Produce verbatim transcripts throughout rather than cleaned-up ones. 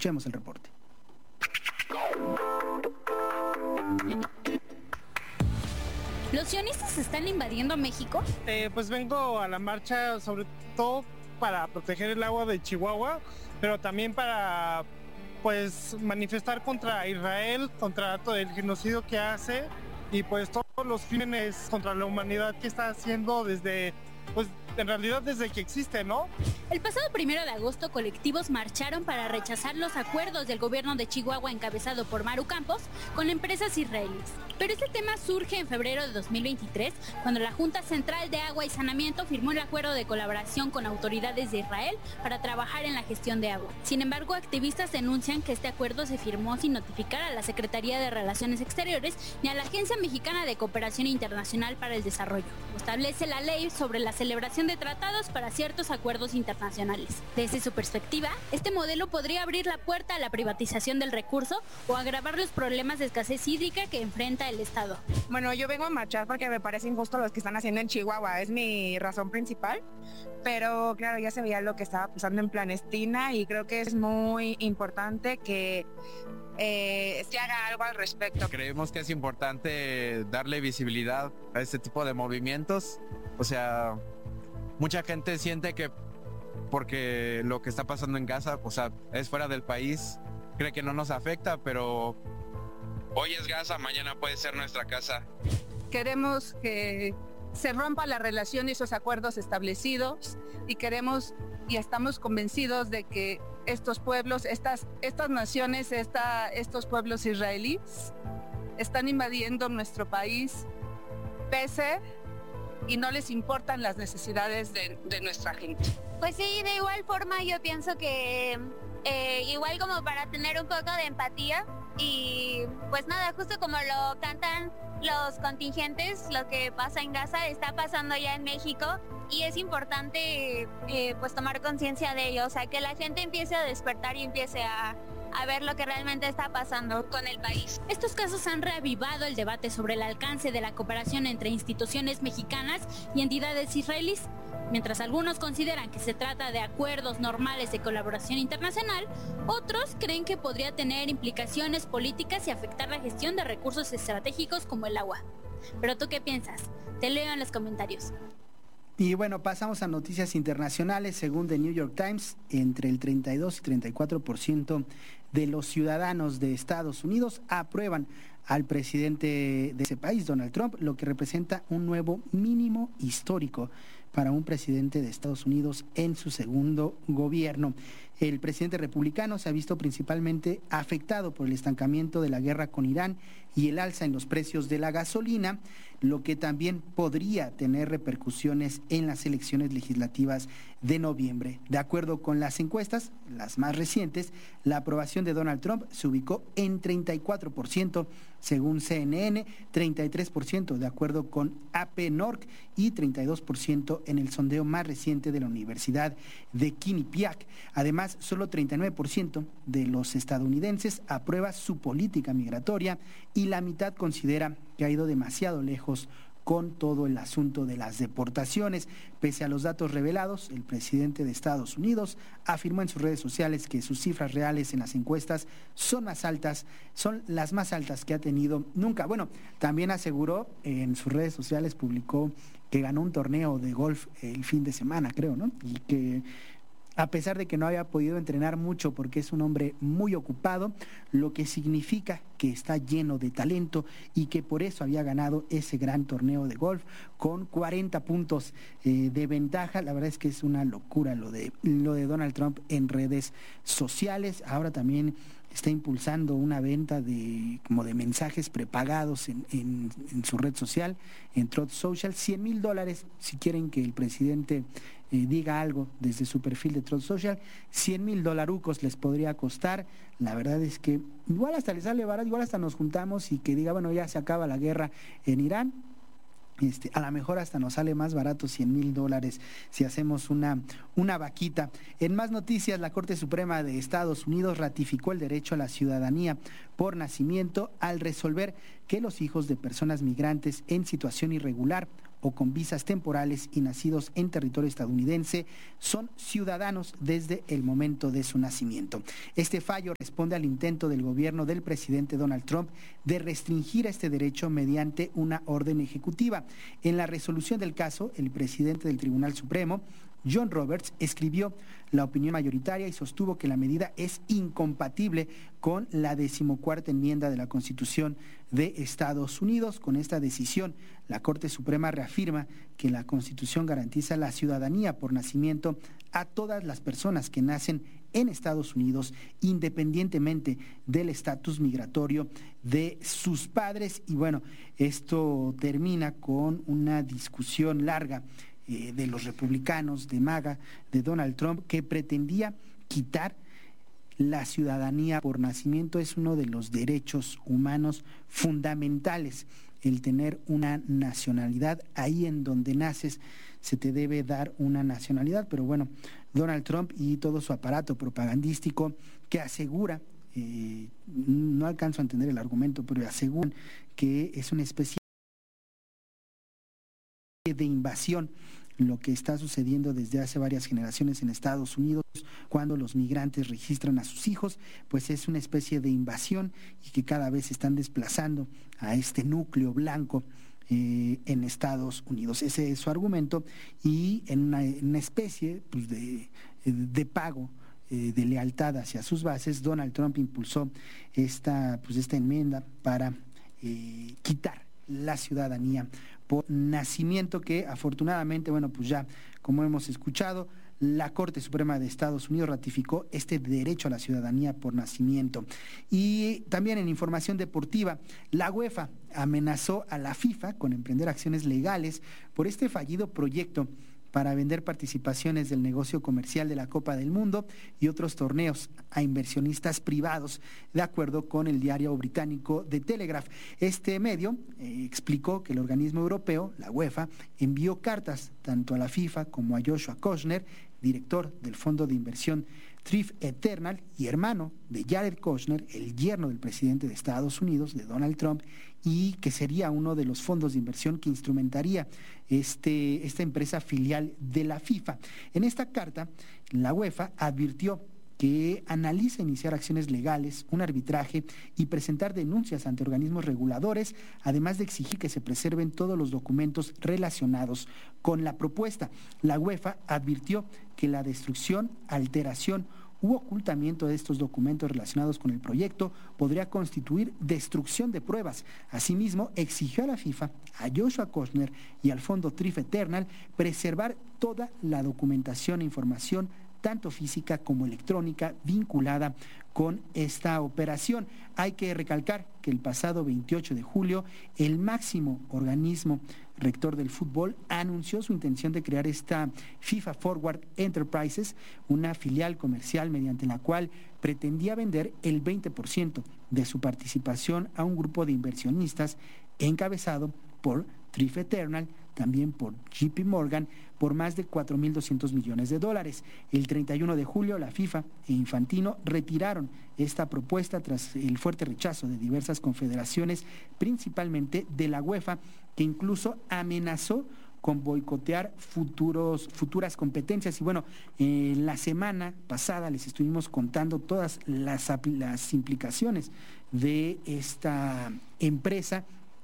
Escuchemos el reporte. ¿Los sionistas están invadiendo México? Eh, pues vengo a la marcha sobre todo para proteger el agua de Chihuahua, pero también para pues manifestar contra Israel, contra todo el genocidio que hace y pues todos los crímenes contra la humanidad que está haciendo desde, pues en realidad desde que existe, ¿no? El pasado primero de agosto, colectivos marcharon para rechazar los acuerdos del gobierno de Chihuahua encabezado por Maru Campos con empresas israelíes. Pero este tema surge en febrero de dos mil veintitrés, cuando la Junta Central de Agua y Saneamiento firmó el acuerdo de colaboración con autoridades de Israel para trabajar en la gestión de agua. Sin embargo, activistas denuncian que este acuerdo se firmó sin notificar a la Secretaría de Relaciones Exteriores ni a la Agencia Mexicana de Cooperación Internacional para el Desarrollo. Establece la ley sobre la celebración de tratados para ciertos acuerdos internacionales. Desde su perspectiva, este modelo podría abrir la puerta a la privatización del recurso o agravar los problemas de escasez hídrica que enfrenta el Estado. Bueno, yo vengo a marchar porque me parece injusto lo que están haciendo en Chihuahua, es mi razón principal, pero claro, ya se veía lo que estaba pasando en Palestina y creo que es muy importante que eh, se haga algo al respecto. Creemos que es importante darle visibilidad a este tipo de movimientos, o sea, mucha gente siente que porque lo que está pasando en Gaza, o sea, es fuera del país, cree que no nos afecta, pero hoy es Gaza, mañana puede ser nuestra casa. Queremos que se rompa la relación y esos acuerdos establecidos y queremos y estamos convencidos de que estos pueblos, estas, estas naciones, esta, estos pueblos israelíes están invadiendo nuestro país pese y no les importan las necesidades de, de nuestra gente. Pues sí, de igual forma yo pienso que eh, igual como para tener un poco de empatía y pues nada, justo como lo cantan los contingentes, lo que pasa en Gaza está pasando ya en México y es importante eh, pues tomar conciencia de ello, o sea, que la gente empiece a despertar y empiece a a ver lo que realmente está pasando con el país. Estos casos han reavivado el debate sobre el alcance de la cooperación entre instituciones mexicanas y entidades israelíes. Mientras algunos consideran que se trata de acuerdos normales de colaboración internacional, otros creen que podría tener implicaciones políticas y afectar la gestión de recursos estratégicos como el agua. ¿Pero tú qué piensas? Te leo en los comentarios. Y bueno, pasamos a noticias internacionales. Según The New York Times, entre el treinta y dos y treinta y cuatro por ciento de los ciudadanos de Estados Unidos aprueban al presidente de ese país, Donald Trump, lo que representa un nuevo mínimo histórico para un presidente de Estados Unidos en su segundo gobierno. El presidente republicano se ha visto principalmente afectado por el estancamiento de la guerra con Irán y el alza en los precios de la gasolina, lo que también podría tener repercusiones en las elecciones legislativas de noviembre. De acuerdo con las encuestas, las más recientes, la aprobación de Donald Trump se ubicó en treinta y cuatro por ciento según C N N, treinta y tres por ciento de acuerdo con A P Norc y treinta y dos por ciento en el sondeo más reciente de la Universidad de Quinnipiac. Además, solo treinta y nueve por ciento de los estadounidenses aprueba su política migratoria y la mitad considera que ha ido demasiado lejos con todo el asunto de las deportaciones. Pese a los datos revelados, el presidente de Estados Unidos afirmó en sus redes sociales que sus cifras reales en las encuestas son más altas, son las más altas que ha tenido nunca. Bueno, también aseguró en sus redes sociales, publicó que ganó un torneo de golf el fin de semana, creo, ¿no? Y que a pesar de que no había podido entrenar mucho porque es un hombre muy ocupado, lo que significa que está lleno de talento y que por eso había ganado ese gran torneo de golf con cuarenta puntos eh, de ventaja. La verdad es que es una locura lo de, lo de Donald Trump en redes sociales. Ahora también está impulsando una venta de como de mensajes prepagados en, en, en su red social, en Truth Social, cien mil dólares si quieren que el presidente eh, diga algo desde su perfil de Truth Social, cien mil dolarucos les podría costar. La verdad es que igual hasta les sale barato, igual hasta nos juntamos y que diga, bueno, ya se acaba la guerra en Irán. Este, a lo mejor hasta nos sale más barato cien mil dólares si hacemos una, una vaquita. En más noticias, la Corte Suprema de Estados Unidos ratificó el derecho a la ciudadanía por nacimiento al resolver que los hijos de personas migrantes en situación irregular o con visas temporales y nacidos en territorio estadounidense son ciudadanos desde el momento de su nacimiento. Este fallo responde al intento del gobierno del presidente Donald Trump de restringir este derecho mediante una orden ejecutiva. En la resolución del caso, el presidente del Tribunal Supremo, John Roberts, escribió la opinión mayoritaria y sostuvo que la medida es incompatible con la decimocuarta enmienda de la Constitución de Estados Unidos. Con esta decisión, la Corte Suprema reafirma que la Constitución garantiza la ciudadanía por nacimiento a todas las personas que nacen en Estados Unidos, independientemente del estatus migratorio de sus padres. Y bueno, esto termina con una discusión larga eh, de los republicanos, de MAGA, de Donald Trump, que pretendía quitar la ciudadanía por nacimiento. Es uno de los derechos humanos fundamentales, el tener una nacionalidad. Ahí en donde naces se te debe dar una nacionalidad, pero bueno, Donald Trump y todo su aparato propagandístico que asegura, eh, no alcanzo a entender el argumento, pero aseguran que es una especie de invasión lo que está sucediendo desde hace varias generaciones en Estados Unidos, cuando los migrantes registran a sus hijos, pues es una especie de invasión y que cada vez están desplazando a este núcleo blanco eh, en Estados Unidos. Ese es su argumento, y en una, en una especie pues, de, de pago eh, de lealtad hacia sus bases, Donald Trump impulsó esta, pues, esta enmienda para eh, quitar la ciudadanía por nacimiento, que afortunadamente, bueno, pues ya, como hemos escuchado, la Corte Suprema de Estados Unidos ratificó este derecho a la ciudadanía por nacimiento. Y también en información deportiva, la UEFA amenazó a la FIFA con emprender acciones legales por este fallido proyecto para vender participaciones del negocio comercial de la Copa del Mundo y otros torneos a inversionistas privados, de acuerdo con el diario británico The Telegraph. Este medio eh, explicó que el organismo europeo, la UEFA, envió cartas tanto a la FIFA como a Joshua Kushner, director del fondo de inversión Thrift Eternal y hermano de Jared Kushner, el yerno del presidente de Estados Unidos, de Donald Trump, y que sería uno de los fondos de inversión que instrumentaría este, esta empresa filial de la FIFA. En esta carta, la UEFA advirtió que analiza iniciar acciones legales, un arbitraje y presentar denuncias ante organismos reguladores, además de exigir que se preserven todos los documentos relacionados con la propuesta. La UEFA advirtió que la destrucción, alteración u ocultamiento de estos documentos relacionados con el proyecto podría constituir destrucción de pruebas. Asimismo, exigió a la FIFA, a Joshua Kushner y al fondo Thrift Eternal preservar toda la documentación e información, tanto física como electrónica, vinculada con esta operación. Hay que recalcar que el pasado veintiocho de julio, el máximo organismo rector del fútbol anunció su intención de crear esta FIFA Forward Enterprises, una filial comercial mediante la cual pretendía vender el veinte por ciento de su participación a un grupo de inversionistas encabezado por Thrift Eternal, también por J P Morgan, por más de cuatro mil doscientos millones de dólares. El treinta y uno de julio, la FIFA e Infantino retiraron esta propuesta tras el fuerte rechazo de diversas confederaciones, principalmente de la UEFA, que incluso amenazó con boicotear futuros, futuras competencias. Y bueno, eh, la semana pasada les estuvimos contando todas las, las implicaciones de esta empresa,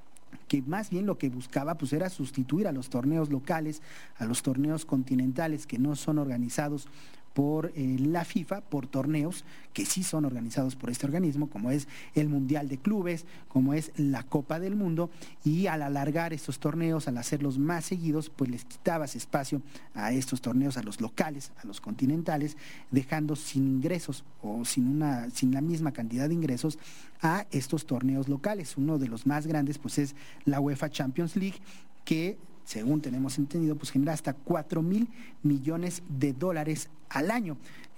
que más bien lo que buscaba pues era sustituir a los torneos locales, a los torneos continentales que no son organizados por eh, la FIFA, por torneos que sí son organizados por este organismo, como es el Mundial de Clubes, como es la Copa del Mundo, y al alargar estos torneos, al hacerlos más seguidos, pues les quitabas espacio a estos torneos, a los locales, a los continentales, dejando sin ingresos o sin una, sin la misma cantidad de ingresos a estos torneos locales. Uno de los más grandes pues es la UEFA Champions League, que según tenemos entendido, pues genera hasta cuatro mil millones de dólares al año.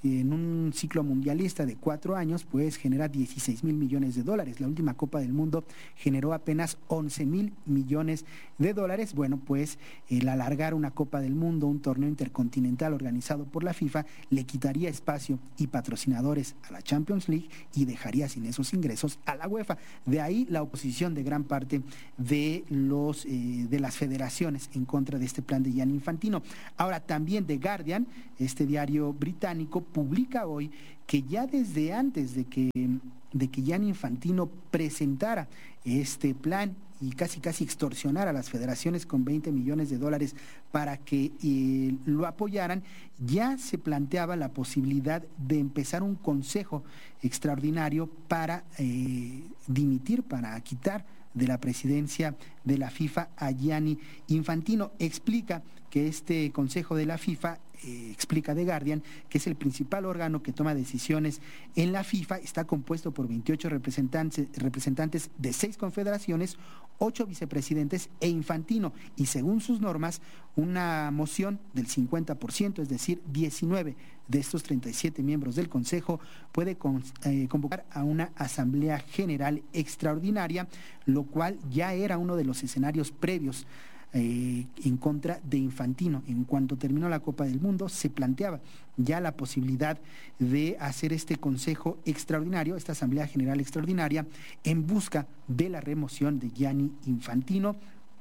en un ciclo mundialista de cuatro años, pues genera dieciséis mil millones de dólares. La última Copa del Mundo generó apenas once mil millones de dólares. Bueno, pues el alargar una Copa del Mundo, un torneo intercontinental organizado por la FIFA, le quitaría espacio y patrocinadores a la Champions League y dejaría sin esos ingresos a la UEFA. De ahí la oposición de gran parte de los eh, de las federaciones en contra de este plan de Gianni Infantino. Ahora también The Guardian, este diario británico, publica hoy que ya desde antes de que, de que Gianni Infantino presentara este plan y casi casi extorsionara a las federaciones con veinte millones de dólares para que eh, lo apoyaran, ya se planteaba la posibilidad de empezar un consejo extraordinario para eh, dimitir, para quitar de la presidencia de la FIFA a Gianni Infantino. Explica que este consejo de la FIFA, eh, explica The Guardian, que es el principal órgano que toma decisiones en la FIFA, está compuesto por veintiocho representantes, representantes de seis confederaciones, ocho vicepresidentes e Infantino, y según sus normas, una moción del cincuenta por ciento, es decir, diecinueve de estos treinta y siete miembros del Consejo puede con, eh, convocar a una Asamblea General Extraordinaria, lo cual ya era uno de los escenarios previos Eh, en contra de Infantino. En cuanto terminó la Copa del Mundo, se planteaba ya la posibilidad de hacer este Consejo Extraordinario, esta Asamblea General Extraordinaria, en busca de la remoción de Gianni Infantino.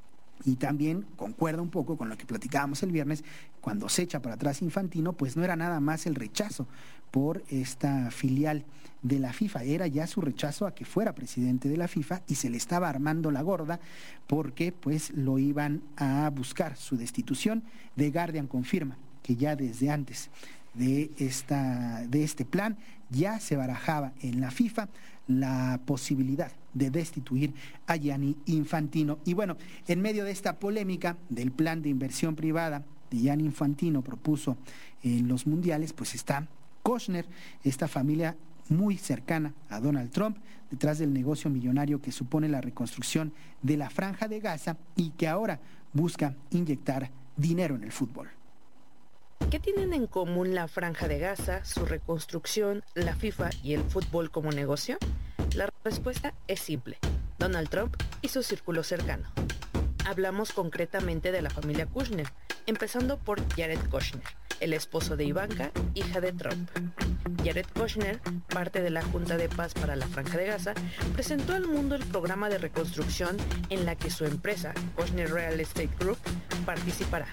Y también concuerda un poco con lo que platicábamos el viernes, cuando se echa para atrás Infantino, pues no era nada más el rechazo por esta filial de la FIFA, era ya su rechazo a que fuera presidente de la FIFA, y se le estaba armando la gorda porque pues lo iban a buscar su destitución. The Guardian confirma que ya desde antes de, esta, de este plan ya se barajaba en la FIFA la posibilidad de destituir a Gianni Infantino. Y bueno, en medio de esta polémica del plan de inversión privada que Gianni Infantino propuso en los mundiales, pues está Kushner, esta familia muy cercana a Donald Trump, detrás del negocio millonario que supone la reconstrucción de la Franja de Gaza y que ahora busca inyectar dinero en el fútbol. ¿Qué tienen en común la Franja de Gaza, su reconstrucción, la FIFA y el fútbol como negocio? La respuesta es simple: Donald Trump y su círculo cercano. Hablamos concretamente de la familia Kushner, empezando por Jared Kushner, el esposo de Ivanka, hija de Trump. Jared Kushner, parte de la Junta de Paz para la Franja de Gaza, presentó al mundo el programa de reconstrucción en la que su empresa, Kushner Real Estate Group, participará.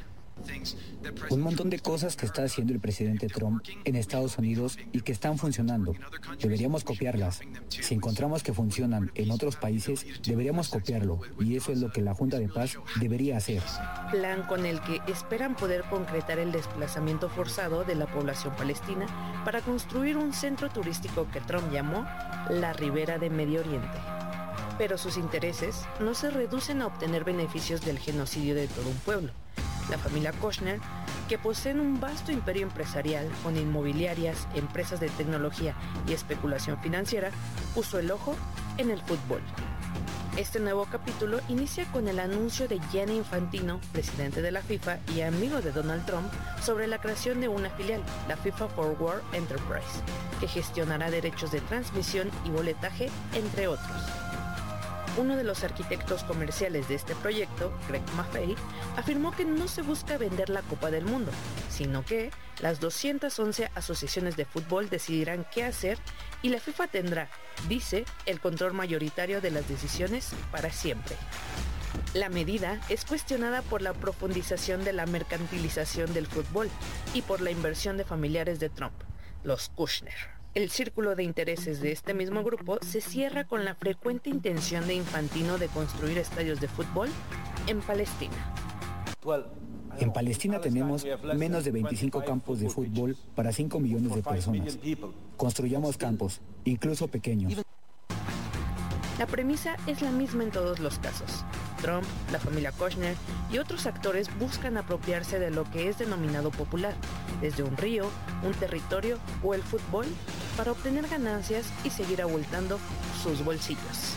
Un montón de cosas que está haciendo el presidente Trump en Estados Unidos y que están funcionando. Deberíamos copiarlas. Si encontramos que funcionan en otros países, deberíamos copiarlo. Y eso es lo que la Junta de Paz debería hacer. Plan con el que esperan poder concretar el desplazamiento forzado de la población palestina para construir un centro turístico que Trump llamó la Ribera de Medio Oriente. Pero sus intereses no se reducen a obtener beneficios del genocidio de todo un pueblo. La familia Kushner, que poseen un vasto imperio empresarial con inmobiliarias, empresas de tecnología y especulación financiera, puso el ojo en el fútbol. Este nuevo capítulo inicia con el anuncio de Gianni Infantino, presidente de la FIFA y amigo de Donald Trump, sobre la creación de una filial, la FIFA Forward Enterprise, que gestionará derechos de transmisión y boletaje, entre otros. Uno de los arquitectos comerciales de este proyecto, Greg Maffei, afirmó que no se busca vender la Copa del Mundo, sino que las doscientas once asociaciones de fútbol decidirán qué hacer y la FIFA tendrá, dice, el control mayoritario de las decisiones para siempre. La medida es cuestionada por la profundización de la mercantilización del fútbol y por la inversión de familiares de Trump, los Kushner. El círculo de intereses de este mismo grupo se cierra con la frecuente intención de Infantino de construir estadios de fútbol en Palestina. En Palestina tenemos menos de veinticinco campos de fútbol para cinco millones de personas. Construyamos campos, incluso pequeños. La premisa es la misma en todos los casos. Trump, la familia Kushner y otros actores buscan apropiarse de lo que es denominado popular, desde un río, un territorio o el fútbol, para obtener ganancias y seguir abultando sus bolsillos.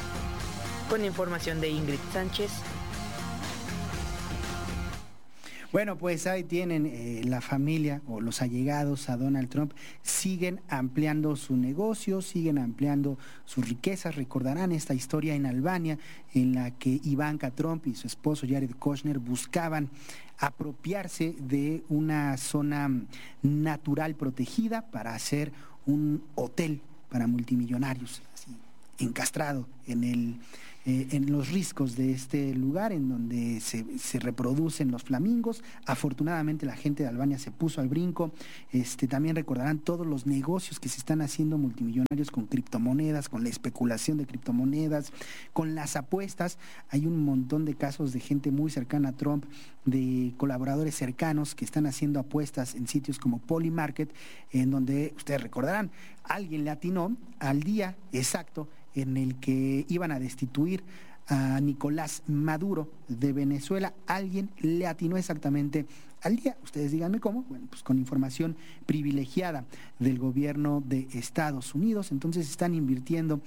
Con información de Ingrid Sánchez. Bueno, pues ahí tienen eh, la familia o los allegados a Donald Trump, siguen ampliando su negocio, siguen ampliando sus riquezas. Recordarán esta historia en Albania en la que Ivanka Trump y su esposo Jared Kushner buscaban apropiarse de una zona natural protegida para hacer un hotel para multimillonarios, así, encastrado en el eh, en los riscos de este lugar en donde se, se reproducen los flamingos. Afortunadamente la gente de Albania se puso al brinco. Este, también recordarán todos los negocios que se están haciendo multimillonarios con criptomonedas, con la especulación de criptomonedas, con las apuestas. Hay un montón de casos de gente muy cercana a Trump, de colaboradores cercanos que están haciendo apuestas en sitios como Polymarket, en donde ustedes recordarán, alguien le atinó al día exacto en el que iban a destituir a Nicolás Maduro de Venezuela. Alguien le atinó exactamente al día. Ustedes díganme cómo. Bueno, pues con información privilegiada del gobierno de Estados Unidos. Entonces están invirtiendo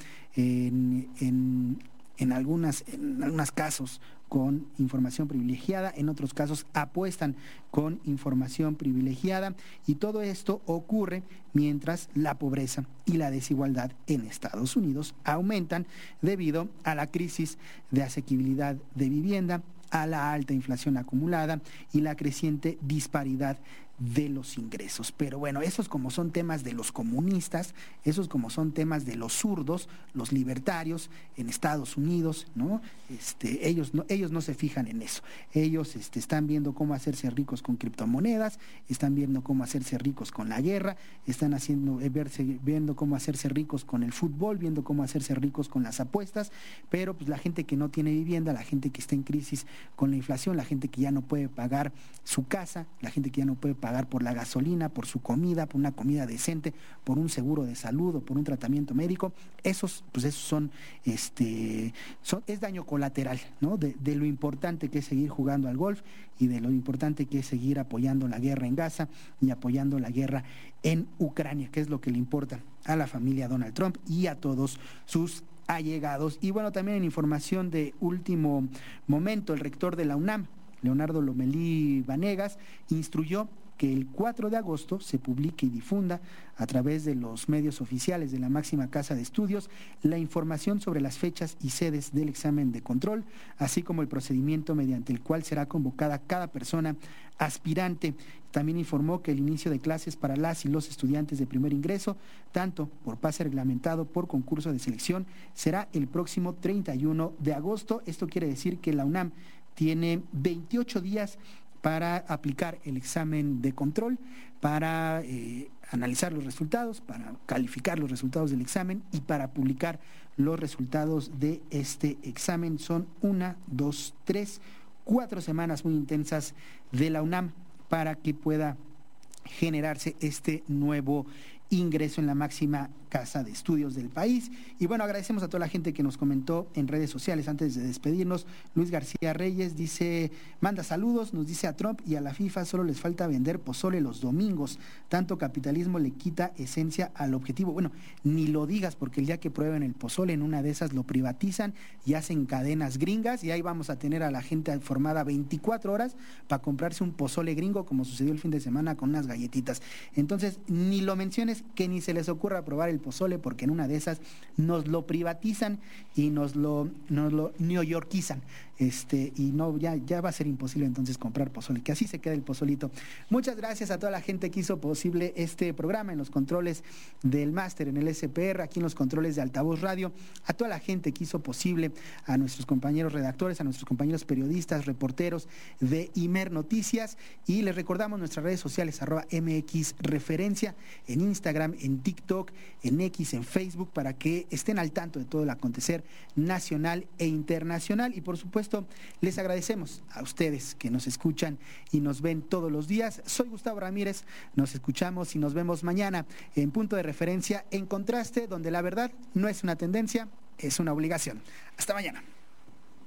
en, en, en, algunas, en algunos casos con información privilegiada, en otros casos apuestan con información privilegiada, y todo esto ocurre mientras la pobreza y la desigualdad en Estados Unidos aumentan debido a la crisis de asequibilidad de vivienda, a la alta inflación acumulada y la creciente disparidad de los ingresos. Pero bueno, esos como son temas de los comunistas, esos como son temas de los zurdos, los libertarios en Estados Unidos, ¿no? Este, ellos no, ellos no se fijan en eso. Ellos este, están viendo cómo hacerse ricos con criptomonedas, están viendo cómo hacerse ricos con la guerra, están haciendo, eh, verse, viendo cómo hacerse ricos con el fútbol, viendo cómo hacerse ricos con las apuestas, pero pues la gente que no tiene vivienda, la gente que está en crisis con la inflación, la gente que ya no puede pagar su casa, la gente que ya no puede pagar pagar por la gasolina, por su comida, por una comida decente, por un seguro de salud o por un tratamiento médico, esos, pues esos son, este, son, es daño colateral, ¿no? De, de lo importante que es seguir jugando al golf y de lo importante que es seguir apoyando la guerra en Gaza y apoyando la guerra en Ucrania, que es lo que le importa a la familia Donald Trump y a todos sus allegados. Y bueno, también en información de último momento, el rector de la UNAM, Leonardo Lomelí Vanegas, instruyó que el cuatro de agosto se publique y difunda a través de los medios oficiales de la máxima casa de estudios la información sobre las fechas y sedes del examen de control, así como el procedimiento mediante el cual será convocada cada persona aspirante. También informó que el inicio de clases para las y los estudiantes de primer ingreso, tanto por pase reglamentado por concurso de selección, será el próximo treinta y uno de agosto. Esto quiere decir que la UNAM tiene veintiocho días para aplicar el examen de control, para eh, analizar los resultados, para calificar los resultados del examen y para publicar los resultados de este examen. Son una, dos, tres, cuatro semanas muy intensas de la UNAM para que pueda generarse este nuevo ingreso en la máxima casa de estudios del país. Y bueno, agradecemos a toda la gente que nos comentó en redes sociales antes de despedirnos. Luis García Reyes dice, manda saludos, nos dice a Trump y a la FIFA solo les falta vender pozole los domingos, tanto capitalismo le quita esencia al objetivo. Bueno, ni lo digas, porque el día que prueben el pozole en una de esas lo privatizan y hacen cadenas gringas y ahí vamos a tener a la gente formada veinticuatro horas para comprarse un pozole gringo, como sucedió el fin de semana con unas galletitas. Entonces, ni lo menciones, que ni se les ocurra probar el pozole, porque en una de esas nos lo privatizan y nos lo, nos lo neoyorquizan. Este, y no, ya, ya va a ser imposible entonces comprar pozole, que así se queda el pozolito. Muchas gracias a toda la gente que hizo posible este programa en los controles del máster, en el S P R, aquí en los controles de Altavoz Radio, a toda la gente que hizo posible, a nuestros compañeros redactores, a nuestros compañeros periodistas, reporteros de Imer Noticias, y les recordamos nuestras redes sociales, arroba M X Referencia, en Instagram, en TikTok, en X, en Facebook, para que estén al tanto de todo el acontecer nacional e internacional. Y por supuesto, les agradecemos a ustedes que nos escuchan y nos ven todos los días. Soy Gustavo Ramírez, nos escuchamos y nos vemos mañana en Punto de Referencia, en Contraste, donde la verdad no es una tendencia, es una obligación. Hasta mañana.